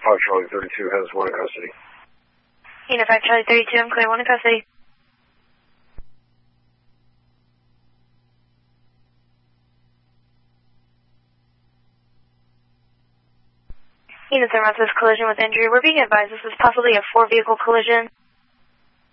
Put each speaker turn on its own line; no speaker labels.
Charlie 32 has one in custody.
Unit 5 Charlie 32, I'm clear, one in custody. Unit 7 says collision with injury. We're being advised this is possibly a 4-vehicle collision.